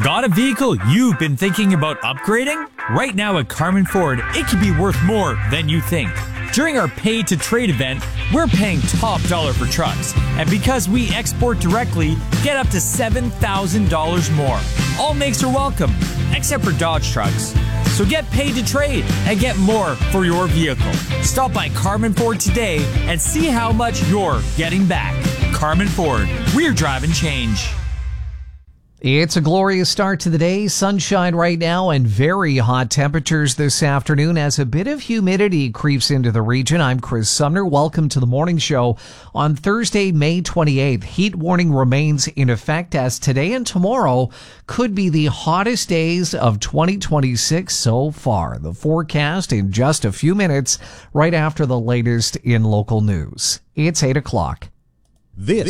Got a vehicle you've been thinking about upgrading? Right now at Carmen Ford, it can be worth more than you think. During our Pay to Trade event, we're paying top dollar for trucks. And because we export directly, get up to $7,000 more. All makes are welcome, except for Dodge trucks. So get paid to trade and get more for your vehicle. Stop by Carmen Ford today and see how much you're getting back. Carmen Ford, we're driving change. It's a glorious start to the day. Sunshine right now and very hot temperatures this afternoon as a bit of humidity creeps into the region. I'm Chris Sumner. Welcome to the morning show on Thursday, May 28th. Heat warning remains in effect as today and tomorrow could be the hottest days of 2026 so far. The forecast in just a few minutes right after the latest in local news. It's 8 o'clock. This